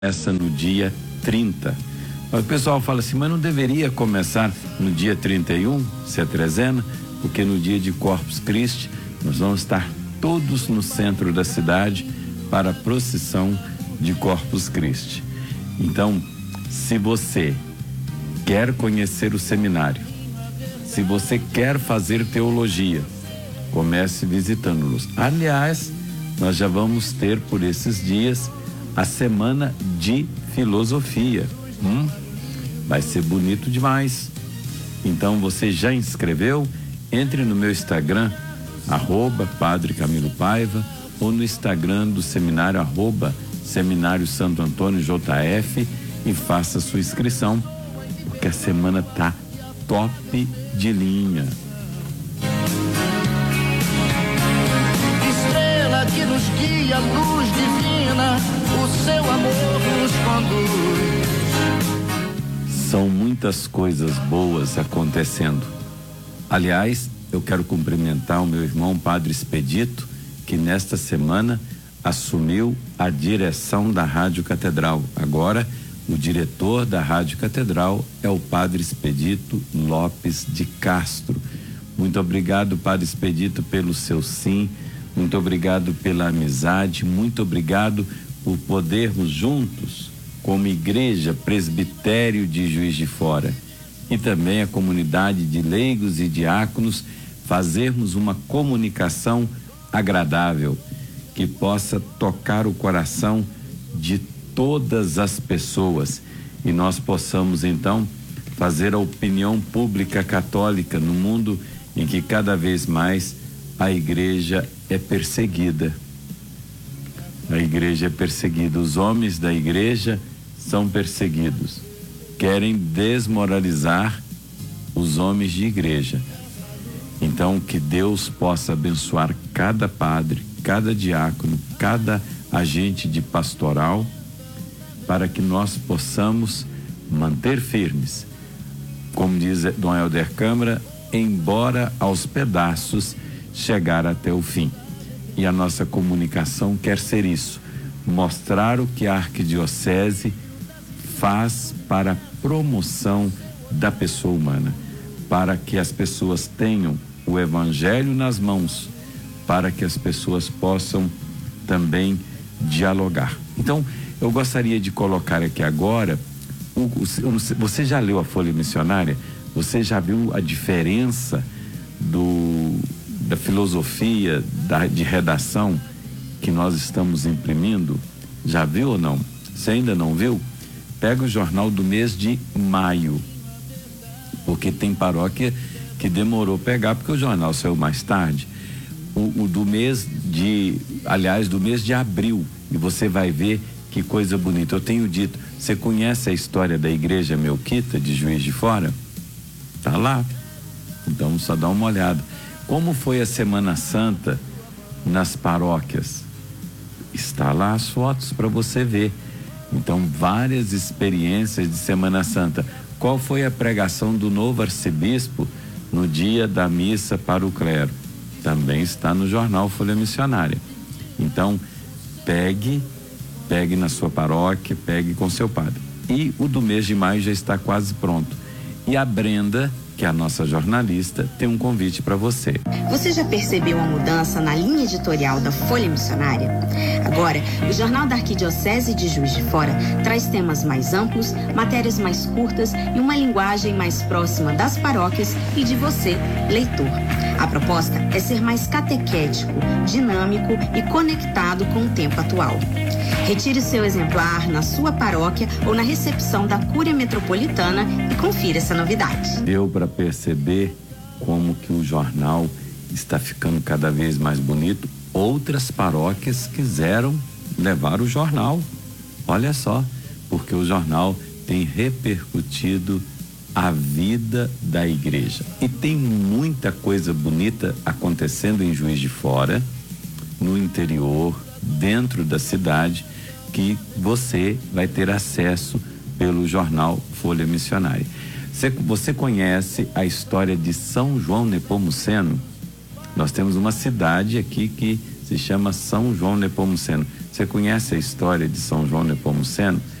Começa no dia 30. O pessoal fala assim, mas não deveria começar no dia 31, se é trezena, porque no dia de Corpus Christi nós vamos estar todos no centro da cidade para a procissão de Corpus Christi. Então, se você quer conhecer o seminário, se você quer fazer teologia, comece visitando-nos. Aliás, nós já vamos ter por esses dias a semana de filosofia. Vai ser bonito demais. Então você já inscreveu? Entre no meu Instagram, @Padre Camilo Paiva, ou no Instagram do seminário, @Seminário Santo Antônio JF, e faça sua inscrição, porque a semana tá top de linha. Estrela que nos guia, luz divina, o seu amor nos conduz. São muitas coisas boas acontecendo. Aliás, eu quero cumprimentar o meu irmão Padre Expedito, que nesta semana assumiu a direção da Rádio Catedral. Agora, o diretor da Rádio Catedral é o Padre Expedito Lopes de Castro. Muito obrigado, Padre Expedito, pelo seu sim. Muito obrigado pela amizade. Muito obrigado por podermos juntos, como igreja, presbitério de Juiz de Fora, e também a comunidade de leigos e diáconos, fazermos uma comunicação agradável, que possa tocar o coração de todas as pessoas, e nós possamos então fazer a opinião pública católica no mundo em que cada vez mais a igreja é perseguida. A igreja é perseguida, os homens da igreja são perseguidos, querem desmoralizar os homens de igreja. Então, que Deus possa abençoar cada padre, cada diácono, cada agente de pastoral, para que nós possamos manter firmes, como diz Dom Helder Câmara, embora aos pedaços, chegar até o fim. E a nossa comunicação quer ser isso, mostrar o que a arquidiocese faz para a promoção da pessoa humana, para que as pessoas tenham o evangelho nas mãos, para que as pessoas possam também dialogar. Então, eu gostaria de colocar aqui agora, você já leu a Folha Missionária? Você já viu a diferença da filosofia de redação que nós estamos imprimindo? Já viu ou não? Se ainda não viu, pega o jornal do mês de maio, porque tem paróquia que demorou pegar, porque o jornal saiu mais tarde. Do mês de abril, e você vai ver que coisa bonita. Eu tenho dito, você conhece a história da igreja Melquita de Juiz de Fora? Tá lá. Então só dá uma olhada. Como foi a Semana Santa nas paróquias? Está lá as fotos para você ver. Então, várias experiências de Semana Santa. Qual foi a pregação do novo arcebispo no dia da missa para o clero? Também está no jornal Folha Missionária. Então, pegue na sua paróquia, pegue com seu padre. E o do mês de maio já está quase pronto. E a Brenda, que é a nossa jornalista, tem um convite para você. Você já percebeu a mudança na linha editorial da Folha Missionária? Agora, o Jornal da Arquidiocese de Juiz de Fora traz temas mais amplos, matérias mais curtas e uma linguagem mais próxima das paróquias e de você, leitor. A proposta é ser mais catequético, dinâmico e conectado com o tempo atual. Retire seu exemplar na sua paróquia ou na recepção da Cúria Metropolitana e confira essa novidade. Deu para perceber como que o jornal está ficando cada vez mais bonito. Outras paróquias quiseram levar o jornal. Olha só, porque o jornal tem repercutido a vida da igreja. E tem muita coisa bonita acontecendo em Juiz de Fora, no interior, dentro da cidade, que você vai ter acesso pelo jornal Folha Missionária. Você conhece a história de São João Nepomuceno? Nós temos uma cidade aqui que se chama São João Nepomuceno. Você conhece a história de São João Nepomuceno?